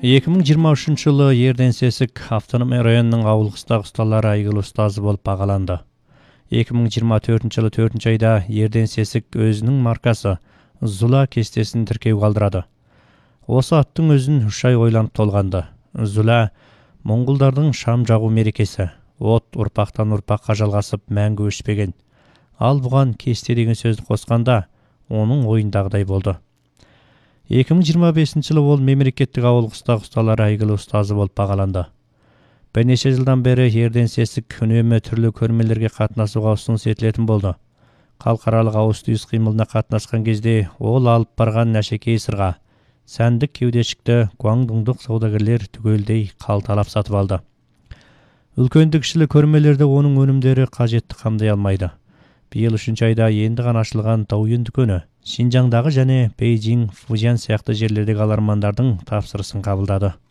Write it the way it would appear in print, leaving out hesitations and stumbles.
2023 жылы Ерден-Сесік автономия районының ауыл қыстақ ұсталары айгылы ұстазы болып бағаланды. 2024 жылы 4 айда Ерден-Сесік өзінің маркасы Зула кестесін тіркеу қалдырады. Осы аттың өзін 3 ай ойланып толғанды. Зула моңғолдардың шам жағу мерекесі. От ұрпақтан ұрпаққа жалғасып мәңгі өшпеген. Ал бұған кесте деген сөзді қосқанда, оның ойындағыдай болды. 2025 жылы ол мемлекеттік ауыл қыстақ ұсталары айгылы ұстазы болып бағаланды. Бірнеше жылдан бері Ерден-Сесік үнемі түрлі көрмелерге қатынасуға ұсыныс етілетін болды. Халықаралық ауыс-түйіс қимылына қатынасқан кезде ол алып барған әшекей сырға сәндік кеудешікті гуандоңдық саудагерлер түгелдей қалталап сатып алды. Үлкенді кішілі көрмелерде оның өнімдері қажетті қамдай алмайды. Биыл 3 айда енді ғана ашылған Дауюн дүкені Шинжаңдағы және Бейжің, Фужан сияқты жерлердегі алармандардың тапсырысын қабылдады.